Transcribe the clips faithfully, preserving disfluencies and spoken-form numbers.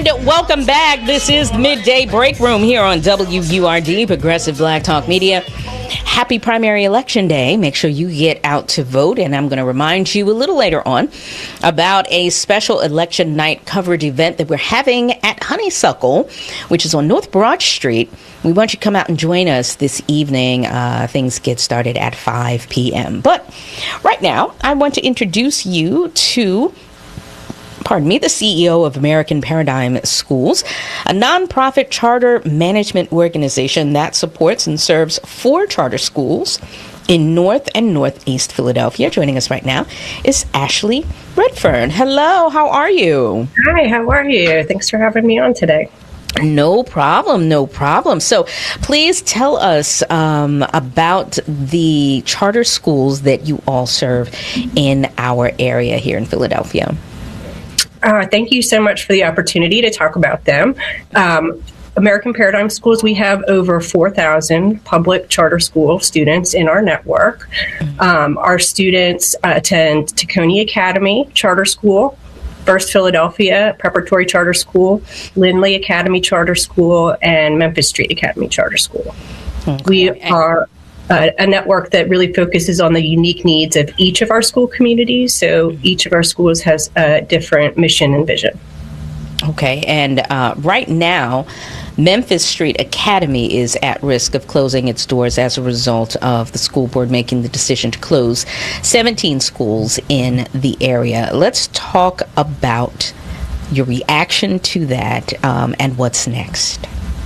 And welcome back. This is the Midday Break Room here on W U R D, Progressive Black Talk Media. Happy primary election day. Make sure you get out to vote. And I'm going to remind you a little later on about a special election night coverage event that we're having at Honeysuckle, which is on North Broad Street. We want you to come out and join us this evening. Uh, things get started at five p.m. But right now, I want to introduce you to Pardon me, the C E O of American Paradigm Schools, a nonprofit charter management organization that supports and serves four charter schools in North and Northeast Philadelphia. Joining us right now is Ashley Redfern. Hello, how are you? Hi, how are you? Thanks for having me on today. No problem, no problem. So please tell us um, about the charter schools that you all serve in our area here in Philadelphia. Uh, thank you so much for the opportunity to talk about them. Um, American Paradigm Schools, we have over four thousand public charter school students in our network. Um, our students uh, attend Tacony Academy Charter School, First Philadelphia Preparatory Charter School, Lindley Academy Charter School, and Memphis Street Academy Charter School. Okay. We are Uh, a network that really focuses on the unique needs of each of our school communities. So each of our schools has a different mission and vision. Okay. And uh, right now, Memphis Street Academy is at risk of closing its doors as a result of the school board making the decision to close seventeen schools in the area. Let's talk about your reaction to that um, and what's next.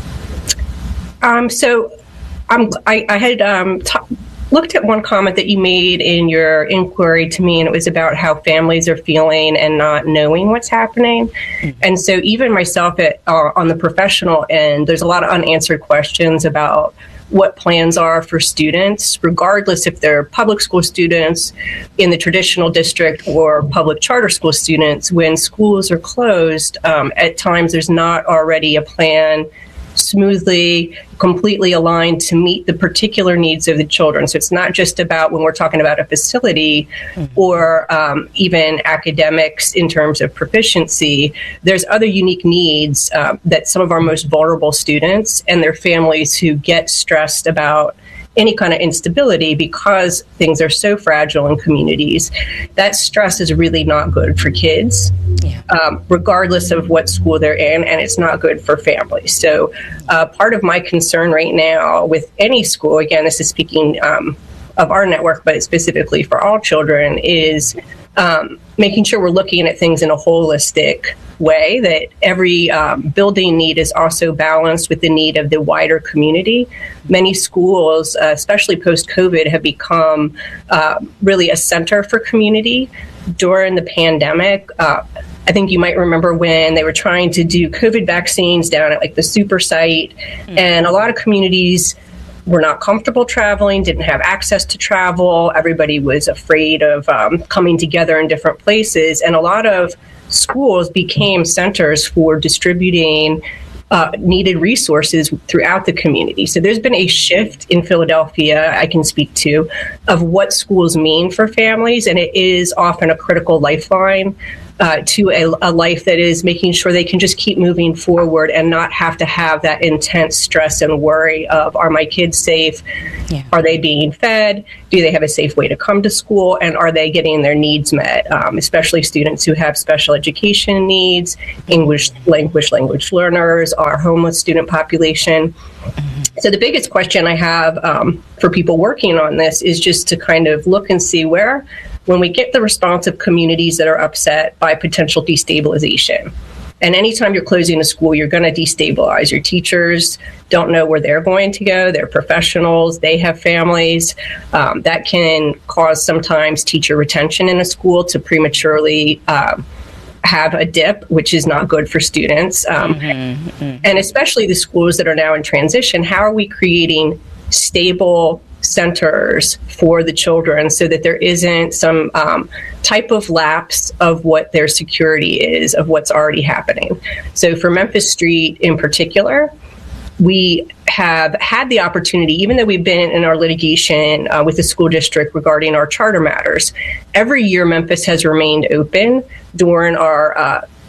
Um, so Um, I, I had um, t- looked at one comment that you made in your inquiry to me, and it was about how families are feeling and not knowing what's happening. Mm-hmm. And so even myself at, uh, on the professional end, there's a lot of unanswered questions about what plans are for students, regardless if they're public school students in the traditional district or public charter school students. When schools are closed, um, at times there's not already a plan smoothly, completely aligned to meet the particular needs of the children. So it's not just about when we're talking about a facility mm-hmm. or um, even academics in terms of proficiency. There's other unique needs uh, that some of our most vulnerable students and their families who get stressed about any kind of instability because things are so fragile in communities. That stress is really not good for kids, yeah. um, regardless of what school they're in, and it's not good for families. So uh, part of my concern right now with any school, again, this is speaking um, of our network, but specifically for all children, is um, making sure we're looking at things in a holistic way, that every um, building need is also balanced with the need of the wider community. Many schools, uh, especially post-COVID, have become uh, really a center for community. During the pandemic, uh, I think you might remember when they were trying to do COVID vaccines down at like the super site, mm-hmm. and a lot of communities were not comfortable traveling, didn't have access to travel. Everybody was afraid of um, coming together in different places. And a lot of schools became centers for distributing uh, needed resources throughout the community. So there's been a shift in Philadelphia, I can speak to, of what schools mean for families. And it is often a critical lifeline Uh, to a, a life that is making sure they can just keep moving forward and not have to have that intense stress and worry of, are my kids safe? Yeah. Are they being fed? Do they have a safe way to come to school? And are they getting their needs met? Um, especially students who have special education needs, English language, language learners, our homeless student population. So the biggest question I have um, for people working on this is just to kind of look and see where, when we get the response of communities that are upset by potential destabilization. And anytime you're closing a school, you're going to destabilize. Your teachers don't know where they're going to go. They're professionals. They have families. Um, that can cause sometimes teacher retention in a school to prematurely um, have a dip, which is not good for students. Um, mm-hmm, mm-hmm. And especially the schools that are now in transition, how are we creating stable centers for the children so that there isn't some um, type of lapse of what their security is, of what's already happening. So for Memphis Street in particular, we have had the opportunity, even though we've been in our litigation uh, with the school district regarding our charter matters, every year Memphis has remained open during our uh,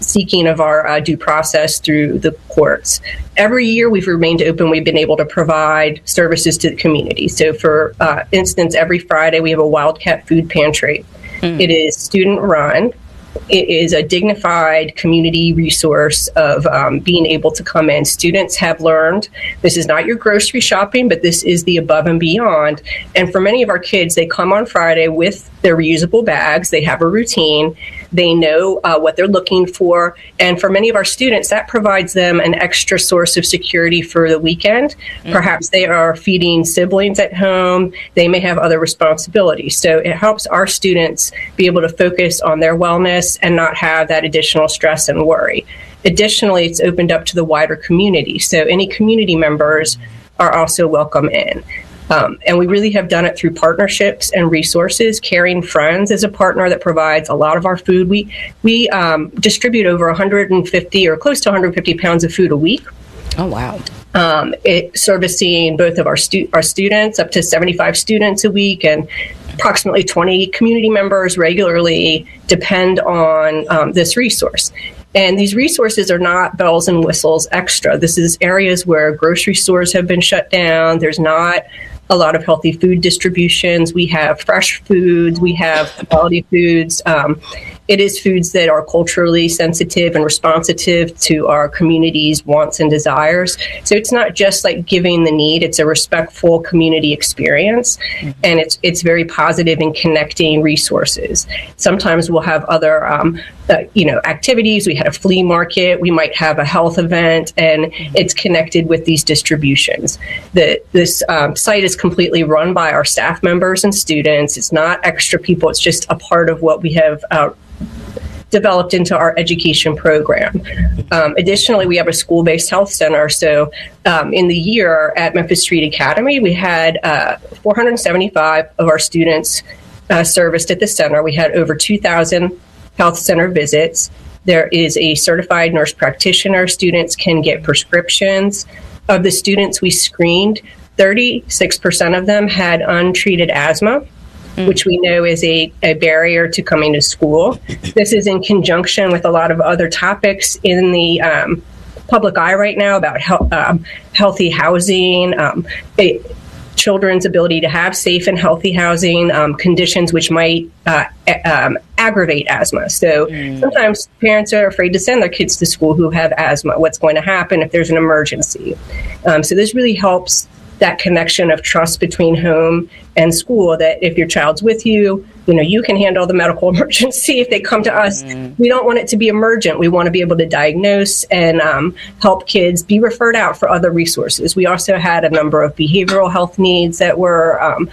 seeking of our uh, due process through the courts. Every year we've remained open. We've been able to provide services to the community. So for uh, instance, every Friday we have a Wildcat food pantry. Mm. It is student run. It is a dignified community resource of um, being able to come in. Students have learned this is not your grocery shopping, but this is the above and beyond. And for many of our kids, they come on Friday with their reusable bags. They have a routine. They know uh, what they're looking for. And for many of our students, that provides them an extra source of security for the weekend. Mm-hmm. Perhaps they are feeding siblings at home. They may have other responsibilities. So it helps our students be able to focus on their wellness and not have that additional stress and worry. Additionally, it's opened up to the wider community. So any community members are also welcome in. Um, and we really have done it through partnerships and resources. Caring Friends is a partner that provides a lot of our food. We we um, distribute over one hundred fifty or close to one hundred fifty pounds of food a week. Oh, wow. Um, it servicing both of our, stu- our students, up to seventy-five students a week, and approximately twenty community members regularly depend on um, this resource. And these resources are not bells and whistles extra. This is areas where grocery stores have been shut down. There's not a lot of healthy food distributions. We have fresh foods. We have quality foods. Um, it is foods that are culturally sensitive and responsive to our community's wants and desires. So it's not just like giving the need. It's a respectful community experience. Mm-hmm. And it's it's very positive in connecting resources. Sometimes we'll have other um, uh, you know, activities. We had a flea market. We might have a health event, and mm-hmm. it's connected with these distributions. The, this um, site is completely run by our staff members and students. It's not extra people. It's just a part of what we have uh, developed into our education program. Um, additionally, we have a school-based health center. So um, in the year at Memphis Street Academy, we had uh, four hundred seventy-five of our students uh, serviced at the center. We had over two thousand health center visits. There is a certified nurse practitioner. Students can get prescriptions. Of the students we screened, thirty-six percent of them had untreated asthma, mm. which we know is a, a barrier to coming to school. This is in conjunction with a lot of other topics in the um, public eye right now about he- um, healthy housing, um, it, children's ability to have safe and healthy housing, um, conditions which might uh, a- um, aggravate asthma. So mm. sometimes parents are afraid to send their kids to school who have asthma. What's going to happen if there's an emergency? Um, so this really helps that connection of trust between home and school, that if your child's with you, you know, you can handle the medical emergency. If they come to us, mm. we don't want it to be emergent. We want to be able to diagnose and um, help kids be referred out for other resources. We also had a number of behavioral health needs that were um,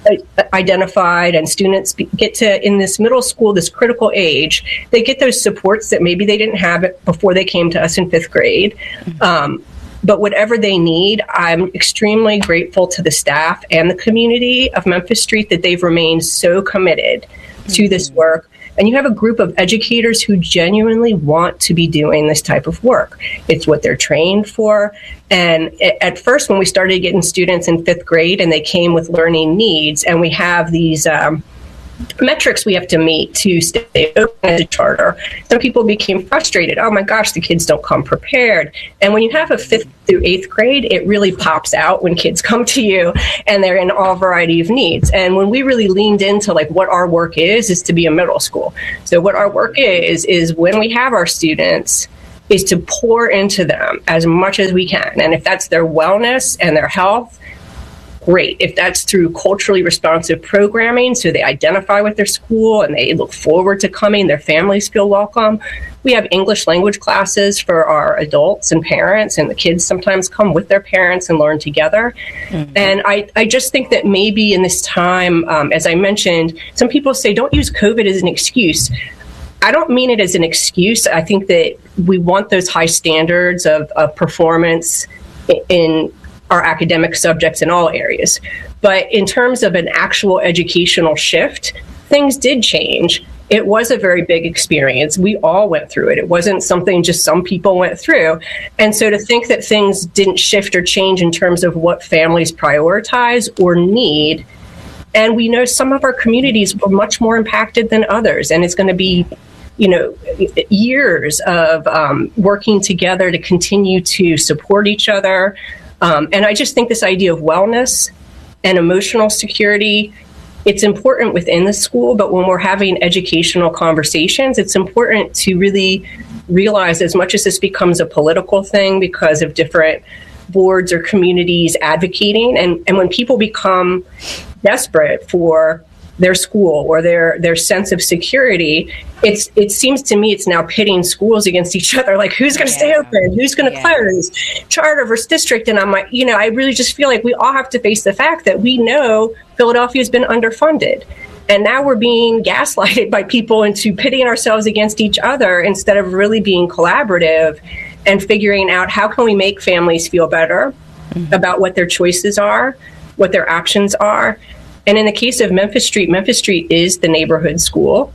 identified, and students get to, in this middle school, this critical age, they get those supports that maybe they didn't have it before they came to us in fifth grade. Mm. Um, But whatever they need, I'm extremely grateful to the staff and the community of Memphis Street that they've remained so committed mm-hmm. to this work. And you have a group of educators who genuinely want to be doing this type of work. It's what they're trained for. And at first, when we started getting students in fifth grade and they came with learning needs, and we have these um, metrics we have to meet to stay open as a charter, some people became frustrated. Oh my gosh, the kids don't come prepared. And when you have a fifth through eighth grade, it really pops out when kids come to you and they're in all variety of needs. And when we really leaned into like what our work is, is to be a middle school. So what our work is, is when we have our students, is to pour into them as much as we can. And if that's their wellness and their health, great. If that's through culturally responsive programming, so they identify with their school and they look forward to coming, their families feel welcome. We have English language classes for our adults and parents, and the kids sometimes come with their parents and learn together. Mm-hmm. And I, I just think that maybe in this time, um, as I mentioned, some people say don't use COVID as an excuse. I don't mean it as an excuse. I think that we want those high standards of, of performance in our academic subjects in all areas. But in terms of an actual educational shift, things did change. It was a very big experience. We all went through it. It wasn't something just some people went through. And so to think that things didn't shift or change in terms of what families prioritize or need, and we know some of our communities were much more impacted than others, and it's going to be you know, years of um, working together to continue to support each other. Um, and I just think this idea of wellness and emotional security, it's important within the school, but when we're having educational conversations, it's important to really realize, as much as this becomes a political thing because of different boards or communities advocating, and, and when people become desperate for their school or their their sense of security, it's it seems to me it's now pitting schools against each other. Like, who's going to yeah. stay open? Who's going to yeah. close? Charter versus district. And I'm like, you know, I really just feel like we all have to face the fact that we know Philadelphia's been underfunded. And now we're being gaslighted by people into pitting ourselves against each other instead of really being collaborative and figuring out how can we make families feel better mm-hmm. about what their choices are, what their options are. And in the case of Memphis Street, Memphis Street is the neighborhood school.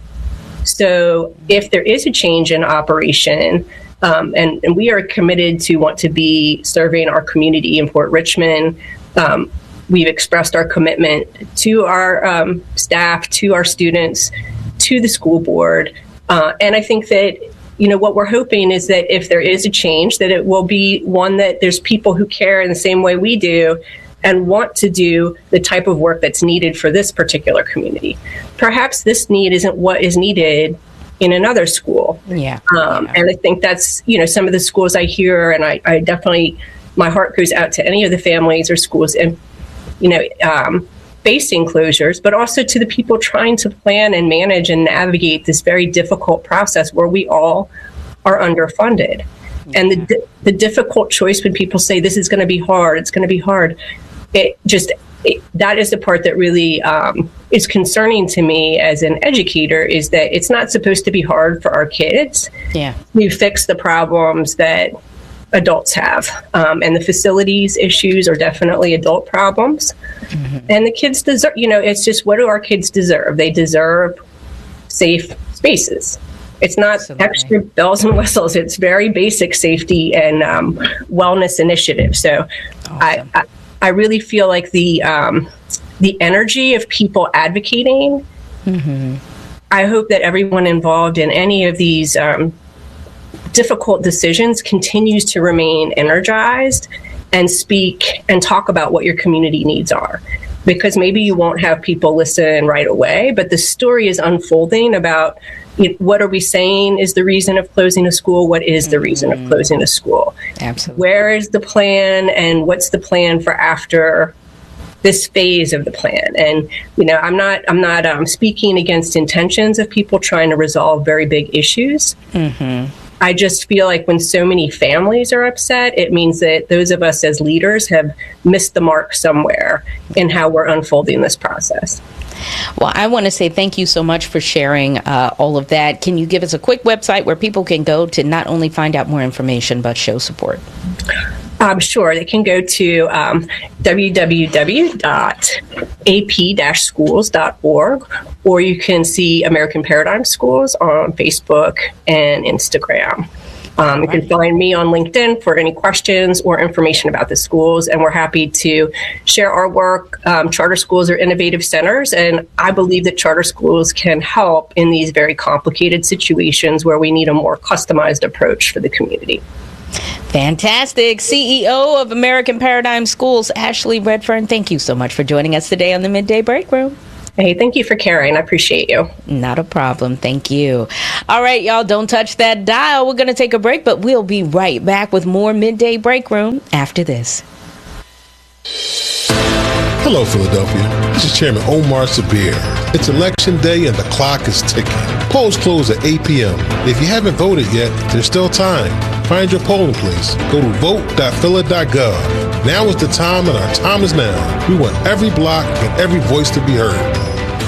So if there is a change in operation, um, and, and we are committed to want to be serving our community in Port Richmond, um, we've expressed our commitment to our um, staff, to our students, to the school board. Uh, and I think that, you know, what we're hoping is that if there is a change, that it will be one that there's people who care in the same way we do and want to do the type of work that's needed for this particular community. Perhaps this need isn't what is needed in another school. Yeah. Um, yeah. And I think that's, you know, some of the schools I hear, and I, I definitely, my heart goes out to any of the families or schools and, you know, um, facing closures, but also to the people trying to plan and manage and navigate this very difficult process where we all are underfunded. Yeah. And the the difficult choice when people say this is going to be hard, it's going to be hard. It just it, that is the part that really um, is concerning to me as an educator, is that it's not supposed to be hard for our kids. Yeah, we fix the problems that adults have, um, and the facilities issues are definitely adult problems. Mm-hmm. And the kids deserve, you know, it's just, what do our kids deserve? They deserve safe spaces. It's not Absolutely. Extra bells and whistles. It's very basic safety and um, wellness initiatives. So awesome. I, I I really feel like the um, the energy of people advocating, mm-hmm. I hope that everyone involved in any of these um, difficult decisions continues to remain energized and speak and talk about what your community needs are. Because maybe you won't have people listen right away, but the story is unfolding about, you know, what are we saying is the reason of closing a school? What is the reason of closing a school? Absolutely. Where is the plan, and what's the plan for after this phase of the plan? And, you know, I'm not I'm not um, speaking against intentions of people trying to resolve very big issues. Mm-hmm. I just feel like when so many families are upset, it means that those of us as leaders have missed the mark somewhere in how we're unfolding this process. Well, I want to say thank you so much for sharing uh, all of that. Can you give us a quick website where people can go to not only find out more information, but show support? Um, sure. They can go to um, w w w dot a p dash schools dot org, or you can see American Paradigm Schools on Facebook and Instagram. Um, you can find me on LinkedIn for any questions or information about the schools, and we're happy to share our work. Um, charter schools are innovative centers, and I believe that charter schools can help in these very complicated situations where we need a more customized approach for the community. Fantastic. C E O of American Paradigm Schools, Ashley Redfern, thank you so much for joining us today on the Midday Break Room. Hey, thank you for caring. I appreciate you. Not a problem. Thank you. All right, y'all, don't touch that dial. We're going to take a break, but we'll be right back with more Midday Break Room after this. Hello, Philadelphia. This is Chairman Omar Sabir. It's Election Day and the clock is ticking. Polls close at eight p.m. If you haven't voted yet, there's still time. Find your polling place. Go to vote dot phila dot gov. Now is the time, and our time is now. We want every block and every voice to be heard.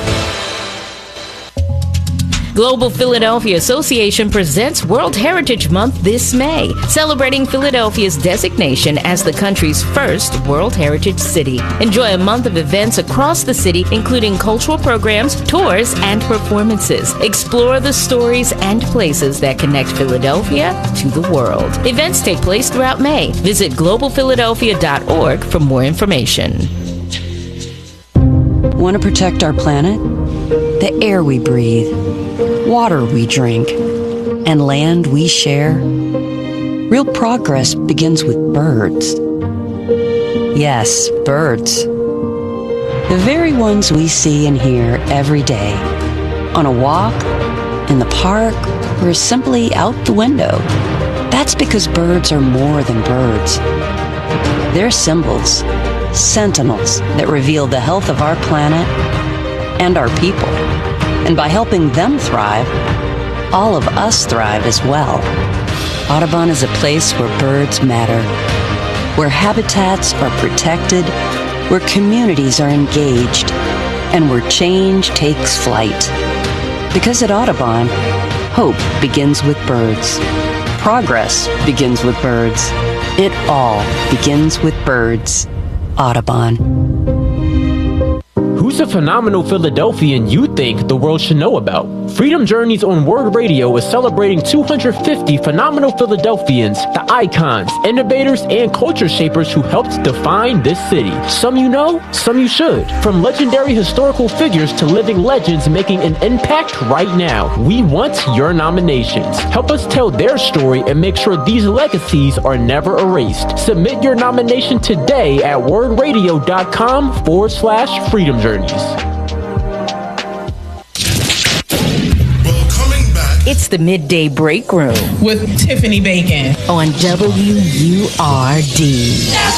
Global Philadelphia Association presents World Heritage Month this May, celebrating Philadelphia's designation as the country's first World Heritage City. Enjoy a month of events across the city, including cultural programs, tours, and performances. Explore the stories and places that connect Philadelphia to the world. Events take place throughout May. Visit global philadelphia dot org for more information. Want to protect our planet? The air we breathe, water we drink, and land we share. Real progress begins with birds. Yes, birds. The very ones we see and hear every day. On a walk, in the park, or simply out the window. That's because birds are more than birds. They're symbols, sentinels that reveal the health of our planet and our people. And by helping them thrive, all of us thrive as well. Audubon is a place where birds matter, where habitats are protected, where communities are engaged, and where change takes flight. Because at Audubon, hope begins with birds. Progress begins with birds. It all begins with birds. Audubon. Who's a phenomenal Philadelphian you think the world should know about? Freedom Journeys on Word Radio is celebrating two hundred fifty phenomenal Philadelphians, the icons, innovators, and culture shapers who helped define this city. Some you know, some you should. From legendary historical figures to living legends making an impact right now, we want your nominations. Help us tell their story and make sure these legacies are never erased. Submit your nomination today at wordradio.com forward slash Freedom Journeys. It's the Midday Break Room with Tiffany Bacon on W U R D.